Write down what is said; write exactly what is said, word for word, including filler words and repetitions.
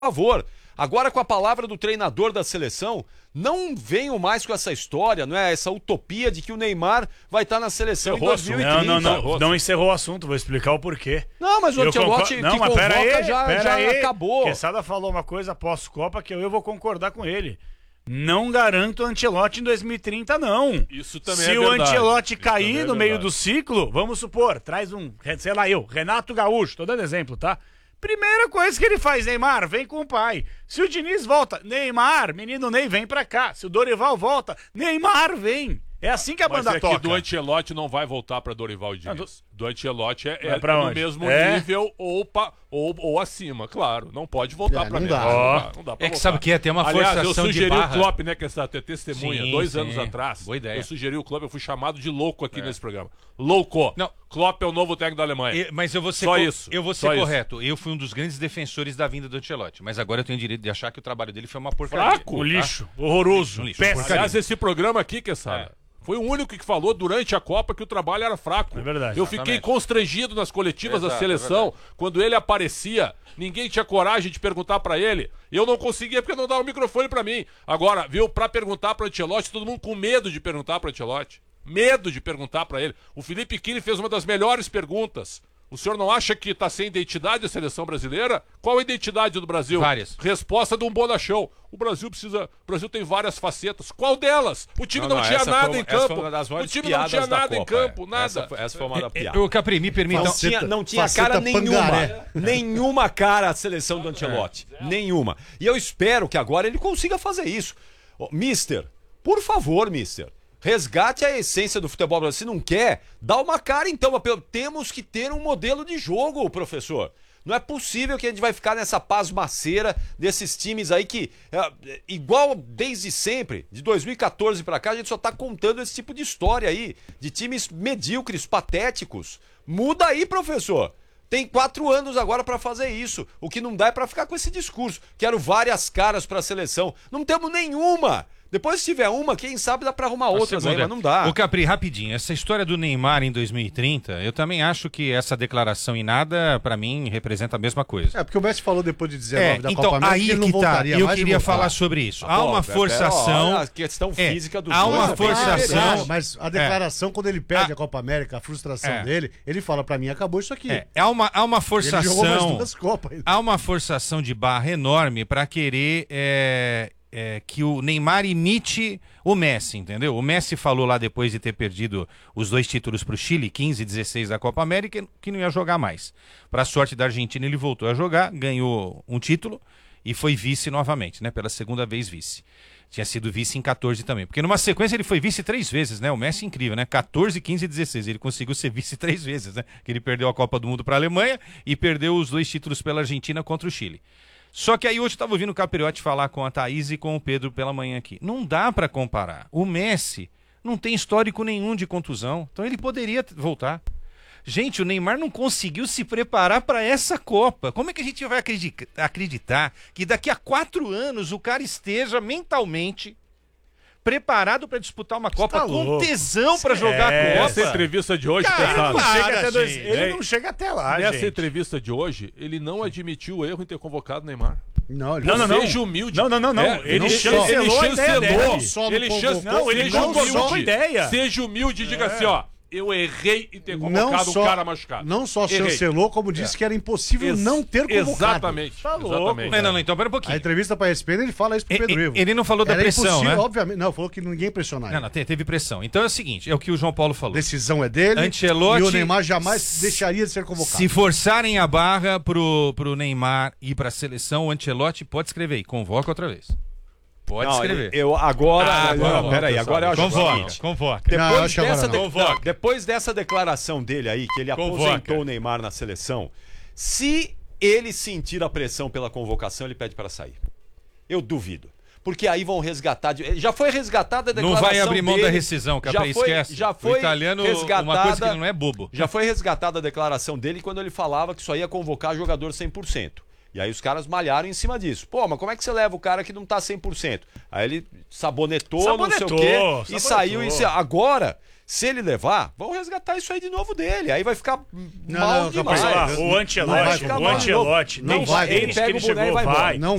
favor. Agora, com a palavra do treinador da seleção, não venham mais com essa história, não é? Essa utopia de que o Neymar vai estar na seleção encerrou em dois mil e trinta. Não, não, não, não encerrou o assunto, vou explicar o porquê. Não, mas o Ancelotti que convoca aí, já, já aí. acabou. Quesada falou uma coisa pós-Copa que eu, eu vou concordar com ele. Não garanto o Ancelotti em dois mil e trinta, não. Isso também Se é o verdade. Ancelotti Isso cair é no meio verdade. do ciclo, vamos supor, traz um, sei lá eu, Renato Gaúcho, tô dando exemplo, tá? Primeira coisa que ele faz, Neymar, vem com o pai. Se o Diniz volta, Neymar, menino Ney, vem pra cá. Se o Dorival volta, Neymar, vem. É assim que a Mas banda é toca. que do Ancelotti não vai voltar pra Dorival e Diniz. Ah, do... do Ancelotti é, Vai é pra no onde? mesmo É? nível ou, pa, ou, ou acima, claro. Não pode voltar É, pra não menos. dá. Não Ó. dá, não dá pra É que voltar. sabe o que é? Tem uma Aliás, forçação eu de sugeri barra. o Klopp, né, que essa é testemunha, Sim, dois sim. anos atrás. Boa ideia. Eu sugeri o Klopp, eu fui chamado de louco aqui nesse programa. Louco. Não. Klopp é o novo técnico da Alemanha. E- Mas eu vou ser, Só co- isso. eu vou ser Só isso. correto. Eu fui um dos grandes defensores da vinda do Ancelotti. Mas agora eu tenho o direito de achar que o trabalho dele foi uma porcaria. Fraco. O lixo, horroroso, Um lixo. péssimo. Aliás, esse programa aqui, Quesada, É. foi o único que falou durante a Copa que o trabalho era fraco. É verdade. Eu fiquei Exatamente. constrangido nas coletivas da Exato, seleção, é quando ele aparecia, ninguém tinha coragem de perguntar pra ele. Eu não conseguia porque não dava o microfone pra mim. Agora, viu, pra perguntar pro Ancelotti, todo mundo com medo de perguntar pro Ancelotti. Medo de perguntar pra ele. O Felipe Kini fez uma das melhores perguntas. O senhor não acha que tá sem identidade a seleção brasileira? Qual a identidade do Brasil? Várias. Resposta de um bonachão. O Brasil precisa. O Brasil tem várias facetas. Qual delas? O time não, Não, não, tinha essa nada foi- em essa foi campo. uma das O maiores time não tinha piadas da nada em Copa, campo, é. nada. Essa foi, essa foi uma da piada. O Capri, me permita. Não tinha, não tinha Faceta cara nenhuma, pangaré. nenhuma cara a seleção do Ancelotti, nenhuma. E eu espero que agora ele consiga fazer isso. Ô, mister, por favor, mister, resgate a essência do futebol brasileiro. Se não quer, dá uma cara então. Temos que ter um modelo de jogo, professor. Não é possível que a gente vai ficar nessa pasmaceira desses times aí que, é, igual desde sempre, de dois mil e quatorze pra cá, a gente só tá contando esse tipo de história aí, de times medíocres, patéticos. Muda aí, professor. Tem quatro anos agora pra fazer isso. O que não dá é pra ficar com esse discurso. Quero várias caras pra seleção. Não temos nenhuma. Depois, se tiver uma, quem sabe dá pra arrumar outras aí, mas não dá. O Capri, rapidinho, essa história do Neymar em dois mil e trinta, eu também acho que essa declaração em nada, pra mim, representa a mesma coisa. É, porque o Messi falou depois de É, dezenove da então, Copa América aí que ele não que tá, voltaria eu mais e queria voltar. falar sobre isso. Há Pô, uma pera, forçação... olha, a questão É, física do há uma dois é bem forçação- diferente. É, mas a declaração, quando ele perde Ah. a Copa América, a frustração É. dele, ele fala pra mim, acabou isso aqui. É, há uma, há uma Ele jogou mais forçação... duas Copas. ainda. Há uma forçação de barra enorme para querer é, é, que o Neymar imite o Messi, entendeu? O Messi falou lá depois de ter perdido os dois títulos para o Chile, quinze e dezesseis da Copa América, que não ia jogar mais. Para a sorte da Argentina, ele voltou a jogar, ganhou um título e foi vice novamente, né? Pela segunda vez vice. Tinha sido vice em quatorze também. Porque numa sequência ele foi vice três vezes, né? O Messi é incrível, né? quatorze, quinze e dezesseis. Ele conseguiu ser vice três vezes, né? Que ele perdeu a Copa do Mundo para a Alemanha e perdeu os dois títulos pela Argentina contra o Chile. Só que aí hoje eu estava ouvindo o Capriotti falar com a Thaís e com o Pedro pela manhã aqui. Não dá para comparar. O Messi não tem histórico nenhum de contusão. Então ele poderia t- voltar. Gente, o Neymar não conseguiu se preparar para essa Copa. Como é que a gente vai acredi- acreditar que daqui a quatro anos o cara esteja mentalmente preparado para disputar uma Copa tá com louco. tesão para jogar É, a Copa? Essa entrevista de hoje, Cara, Quesada, Ele não chega Para, até dois- gente. ele não chega até lá, nessa gente. entrevista de hoje, ele não admitiu o erro em ter convocado o Neymar. Não, ele Não, não, não. Seja humilde. Não, não, não, não. É, Ele não chancelou só- ele a ideia chancelou. dele. Não só no Ele convocou, chancelou. Não, ele seja convocou humilde. a ideia. Seja humilde e diga assim, ó. Eu errei em ter não convocado só, um cara machucado. não só Errei. chancelou, como disse É. que era impossível Ex- não ter convocado. Exatamente. Tá louco, exatamente. Não, não, não, então pera um pouquinho. A entrevista pra E S P N, ele fala isso pro E- Pedro e- Ivo. ele não falou da Era pressão, impossível, né? obviamente. Não, falou que ninguém pressionar. Não, não, te- teve pressão. Então é o seguinte, é o que o João Paulo falou. Decisão é dele. Ancelotti- E o Neymar jamais S- deixaria de ser convocado. Se forçarem a barra pro, pro Neymar ir pra seleção, o Ancelotti pode escrever aí, convoca outra vez. Pode Não, escrever. eu agora. Ah, não, agora, peraí, agora eu acho o Convoca, seguinte. convoca. Não, eu Depois, acho que agora dessa não. de- Convoca. não, depois dessa declaração dele aí, que ele Convoca. aposentou o Neymar na seleção, se ele sentir a pressão pela convocação, ele pede para sair. Eu duvido. Porque aí vão resgatar. de- Já foi resgatada a Não declaração vai abrir mão dele, da rescisão, Capri, já foi, esquece. Já O foi italiano, resgatada, uma coisa que ele não é bobo. Já foi resgatada a declaração dele quando ele falava que só ia convocar jogador cem por cento. E aí os caras malharam em cima disso. Pô, mas como é que você leva o cara que não tá cem por cento? Aí ele sabonetou, Sabonetou, não sei o quê, sabonetou. e saiu. E se... Agora, se ele levar, vão resgatar isso aí de novo dele. Aí vai ficar mal não, demais. Mas, ó, Não o vai Ancelotti, ficar o mal de Ancelotti, Não desde vai, desde ele que pega ele o boné e chegou, vai embora. vai. Não